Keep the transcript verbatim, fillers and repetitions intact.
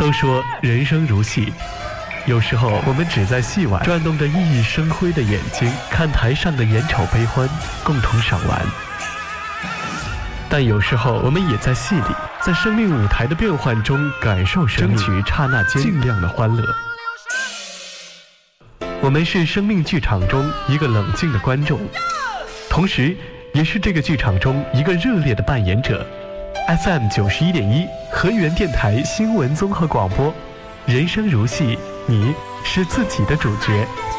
都说人生如戏，有时候我们只在戏外转动着熠熠生辉的眼睛，看台上的眼丑悲欢，共同赏玩。但有时候我们也在戏里，在生命舞台的变幻中感受生命，争取刹那间尽量的欢乐。我们是生命剧场中一个冷静的观众，同时也是这个剧场中一个热烈的扮演者。F M 九十一点一河源电台新闻综合广播，人生如戏，你是自己的主角。